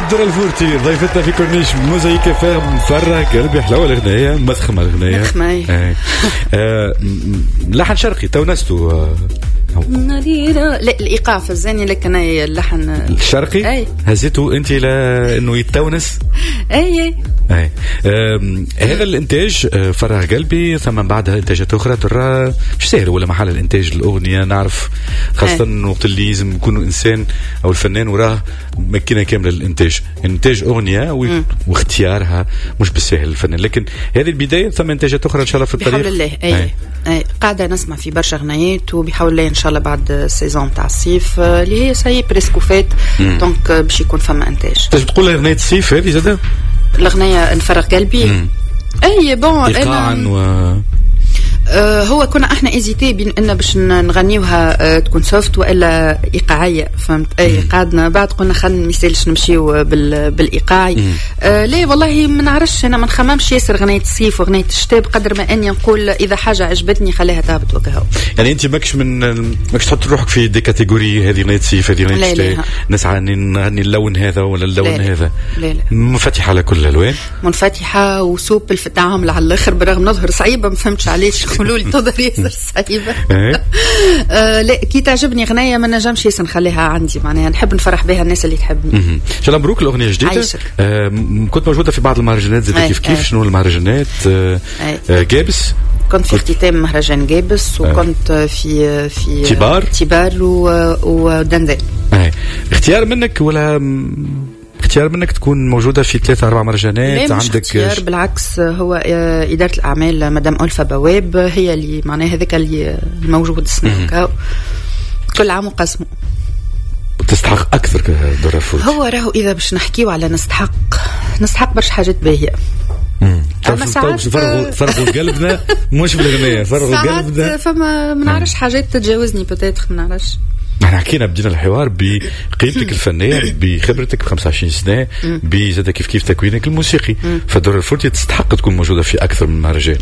الدرة الفورتي ضيفتنا في كورنيش موزايك فاهم فرح قلبي حلاوة الغنية مسخمة الغنية لحن شرقي تونستو لا الإيقاع في الزاني لكن اللحن الشرقي هزيتو أنت لأنه يتونس أي هذا الإنتاج فرح قلبي ثم بعدها إنتاجات أخرى ترى مش سهل ولا محل الإنتاج الأغنية نعرف خاصة وقت اللي لازم يكون إنسان أو الفنان وراه مكينة كاملة للإنتاج إنتاج أغنية واختيارها مش بالسهل الفنان لكن هذه البداية ثم إنتاجات أخرى إن شاء الله في الطريق بحول الله أي قاعدة نسمع في برشا غنيات وبحول الله إن شاء الله بعد السيزون تاع الصيف اللي هي ساي بريسكو فات دونك باش يكون فما إنتاج. تجي تقول أغنية الصيف هذه زادة الأغنية نفرغ قلبي أي بون أنا هو كنا احنا ازيتي بين ان باش نغنيوها تكون سوفت والا ايقاعيه فهمت اي قعدنا بعد قلنا خلينا ميسالش نمشيو بالايقاعي ليه والله ما نعرفش انا ما نخممش ياسر غنية الصيف وغنية الشتاء بقدر ما اني نقول اذا حاجه عجبتني خليها تهبط وكهو. يعني انت ماكش تحط روحك في دي كاتيجوري هذه غنية الصيف هذه غنية الشتاء نسعى نغني اللون هذا ولا اللون هذا لا. منفتحه على كل الالوان منفتحه وسوبل في التعامل على الاخر برغم نظهر صعيبه ما فهمتش علاش يقولوا لي تظهر ياسر صعيبه لا كي تعجبني غنية ما نجمش ياسر نخليها عندي معناها نحب نفرح بها الناس اللي تحبني. ان شاء الله مبروك الاغنيه الجديده كنت موجوده في بعض المهرجانات زي كيف شنو المهرجانات جابس كنت في اختتام مهرجان جابس وكنت في تيبار ودندن. اختيار منك ولا اختيار منك تكون موجودة في 3-4 مهرجانات عندك؟ اختيار بالعكس هو إدارة الأعمال مدام ألفا بواب هي اللي معناها هذاك اللي الموجود السنة كل عام وقسمه. تستحق أكثر كدور الفوت. هو راهو إذا باش نحكيو على نستحق برشا حاجات باهية. أما ساعات فرغوا قلبنا مش بالغنية فرغوا قلبنا فما منعرفش حاجات تتجاوزني بتاتخ منعرفش. احنا حكينا بدينا الحوار بقيمتك الفنية بخبرتك ب 25 سنة بزاد كيف تكوينك الموسيقي فدور الفورتي تستحق تكون موجودة في أكثر من مهرجان.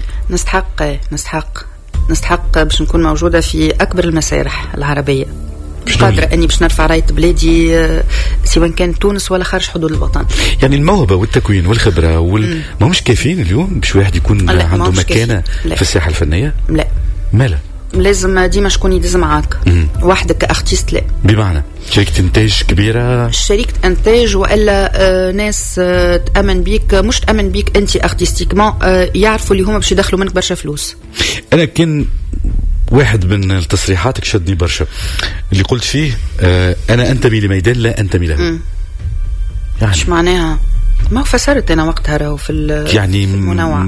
نستحق باش نكون موجودة في أكبر المسارح العربية قادرة أني باش نرفع راية بلادي سواء كان تونس ولا خارج حدود الوطن. يعني الموهبة والتكوين والخبرة ما مش كافيين اليوم باش واحد يكون عنده مكانة في الساحة الفنية؟ لا مالا لازم ديما شكون يدز معاك وحدك كأرتيست لا بمعنى شركة إنتاج كبيرة شركة إنتاج وإلا ناس تأمن بيك مش تأمن بيك أنت أرتيستيكمون يعرفوا اللي هما باش يدخلوا منك برشا فلوس. أنا كان واحد من التصريحاتك شدني برشا اللي قلت فيه أنا أنتمي لميدان لا أنتمي له يعني مش معناها ما فسرت أنا وقتها راهو في يعني المنوع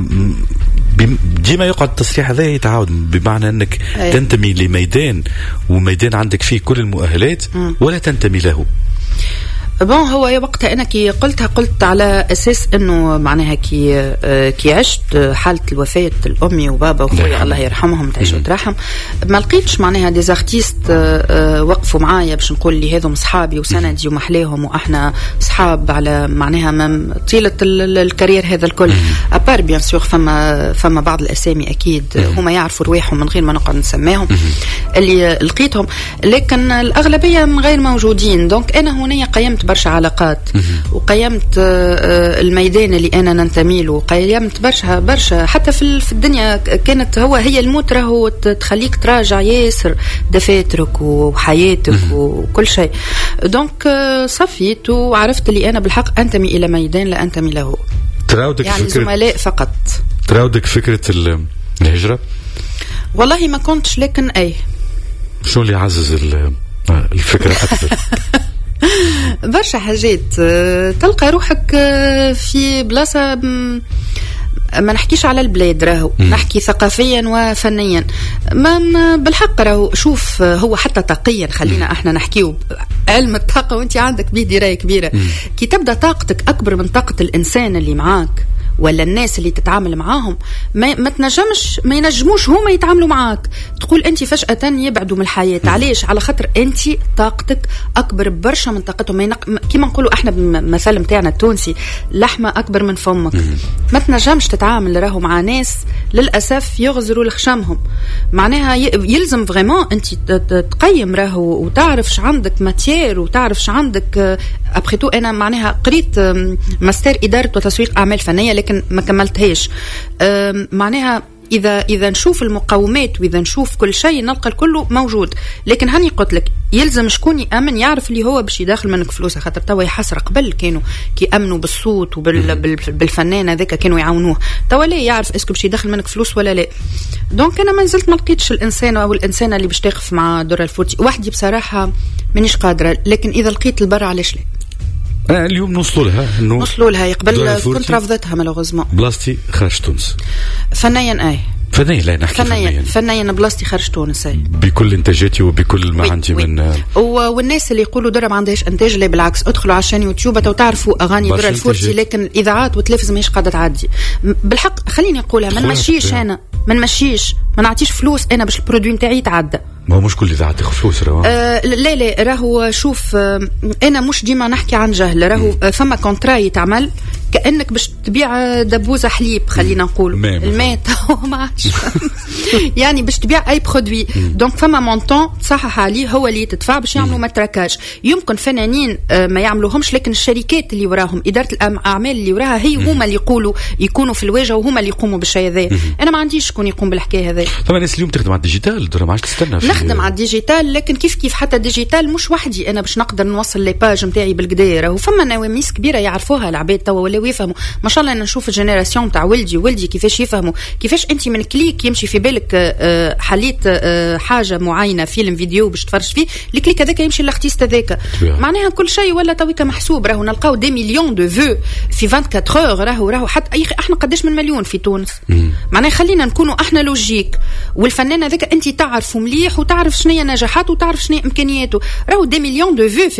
ديما يقعد التصريح هذا يتعاود بمعنى أنك تنتمي لميدان وميدان عندك فيه كل المؤهلات ولا تنتمي له. بون هو وقتها انا كي قلت على اساس انه معناها كي عشت حاله الوفاه الامي وبابا وخويا الله يرحمهم تعيش وترحم ما لقيتش معناها دي زارتيست وقفوا معايا باش نقول لي هذم صحابي وسندي ومحليهم واحنا صحاب على معناها طيله الكارير هذا الكل ابار بيان سور فما بعض الاسامي اكيد هما يعرفوا رواحهم من غير ما نقعد نسميهم اللي لقيتهم لكن الاغلبيه غير موجودين. دونك انا هنا قيمت برشا علاقات وقيمت الميدان اللي أنا ننتمي له وقيمت برشا حتى في الدنيا كانت هي الموت راهو تخليك تراجع ياسر دفاترك وحياتك وكل شيء. دونك صفيت وعرفت اللي أنا بالحق أنتمي إلى ميدان لا أنتمي له يعني زملاء فقط. تراودك فكرة الهجرة؟ والله ما كنتش لكن شو اللي عزز الفكرة أكثر؟ برشا حاجات تلقى روحك في بلاصة ما نحكيش على البلاد راهو نحكي ثقافيا وفنيا ما بالحق راهو شوف هو حتى طاقيا خلينا احنا نحكيو علم الطاقة وانت عندك به دراية كبيرة كي تبدأ طاقتك أكبر من طاقة الإنسان اللي معاك ولا الناس اللي تتعامل معاهم ما ينجموش هما يتعاملوا معاك، تقول انت فجأة يبعدوا من الحياة. علاش؟ على خاطر انت طاقتك اكبر برشا من طاقتهم. كيما نقولوا احنا بالمثال نتاعنا التونسي، لحمة اكبر من فمك. ما تنجمش تتعامل راهو مع ناس للاسف يغزروا لخشمهم. معناها يلزم فريمون انت تقيم راهو وتعرف ش عندك ماتير وتعرف ش عندك. ابخيتو انا معناها قريت ماستر اداره وتسويق اعمال فنيه لكن ما كملتهاش. معناها إذا نشوف المقومات وإذا نشوف كل شيء نلقى الكل موجود، لكن هاني قلت لك يلزم شكون يأمن يعرف اللي هو باش يداخل منك فلوسه. خاطر توا يحسر قبل كانوا كي أمنوا بالصوت وبالفنان هذاك كانوا يعاونوه، توا لا يعرف اسكو باش يداخل منك فلوس ولا لا. دونك أنا ما زلت ما لقيتش الإنسان أو الإنسانة اللي باش تقف مع درة الفورتي وحدي بصراحة مانيش قادرة، لكن إذا لقيت البر علاش لا. اليوم نوصلوا لها قبل كنت رافضتها مالوغوزمون. بلاستي خارج تونس فنيا فنيا لا نحكي فنيا بلاستي خارج تونس بكل انتاجاتي وبكل ما عندي من والناس اللي يقولوا درة ما عندهاش انتاج، لا بالعكس ادخلوا على الشان يوتيوب تعرفوا اغاني درة الفورتي، لكن الاذاعات والتلفز ماهيش قاعده تعدي. بالحق خليني نقولها، ما نمشيش انا ما نعطيش فلوس انا باش البرودوي نتاعي يتعدى. ما هو مش كل إذاعة تاخذ فلوس لا راهو شوف أنا مش ديما نحكي عن جهل. راهو فما كونترا يتعمل كأنك باش تبيع دبوزة حليب، خلينا نقول الماء ما عادش يعني باش تبيع أي برودوي. دونك فما مونطون تصحح عليه هو اللي تدفع باش يعملوا متركاج. يمكن فنانين ما يعملوهمش، لكن الشركات اللي وراهم إدارة الأعمال اللي وراها هي هما اللي يكونوا في الواجهة وهما اللي يقوموا بالشيء هذا. أنا ما عنديش شكون يقوم بالحكاية هذه. طبعا الناس اليوم تخدم على الديجيتال، ما عادش تستنى نخدم على الديجيتال، لكن كيف حتى الديجيتال مش وحدي انا باش نقدر نوصل لي باج نتاعي بالقدير. وفما نواميس كبيره يعرفوها العباد توا ولاو يفهموا. ما شاء الله انا نشوف الجينيراسيون تاع ولدي كيفاش يفهموا، كيفاش انت من كليك يمشي في بالك حليت حاجه معينه فيلم فيديو باش تفرج فيه، الكليك هذاك يمشي للارتيست هذاك. معناها كل شيء ولا تويك محسوب. راهو نلقاو 2 مليون دو فيو في 24 اور. راهو حتى احنا قداش من مليون في تونس. معناها خلينا نكونوا احنا لوجيك، والفنان هذاك انت تعرفه مليح وتعرف شنو هي نجاحاته وتعرف شنو امكانياته. راهو 2 مليون دو فيو في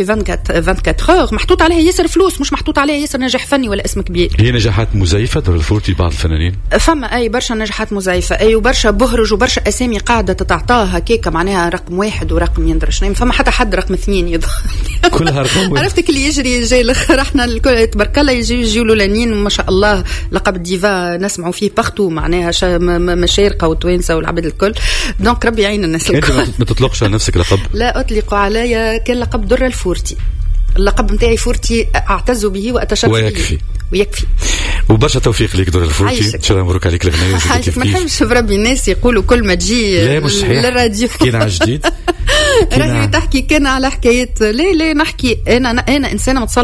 24 اور محطوط عليها ياسر فلوس، مش محطوط عليها ياسر نجاح فني ولا اسم كبير. هي نجاحات مزيفه درة الفورتي بعض الفنانين فما اي برشا نجاحات مزيفه وبرشا بهرج وبرشا اسامي قاعده تتعطاها هكاك معناها رقم 1 ورقم يندر شنو. فما حتى حد رقم 2 يضل كلها ارقام. عرفتك اللي يجري جاي الاخر. احنا الكل تبارك الله يجيو لولانيين ما شاء الله، لقب الديفا نسمعوا فيه بارتو معناها مشارقه وتوانسه والعباد الكل. دونك ربي يعين الناس الكل. ما تطلقش على نفسك لقب؟ لا اطلق علي كان لقب درة الفورتي. اللقب نتاعي فورتي اعتز به واتشرف به ويكفي. وبرشا توفيق ليك درة الفورتي، ان شاء الله مبروك عليك الغنايه. ما نحبش بربي الناس يقولوا كل ما تجي للراديو كاين على جديد راهي تحكي كان على حكايات. لا نحكي انا انسانه